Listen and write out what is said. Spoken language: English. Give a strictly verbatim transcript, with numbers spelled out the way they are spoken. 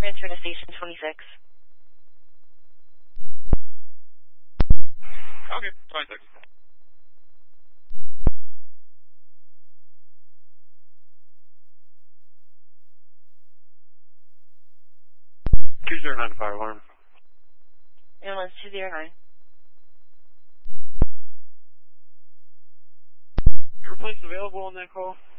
Transfer to station twenty-six. Okay, twenty-six. two zero nine fire alarm. Ambulance two zero nine. Your place available on that call?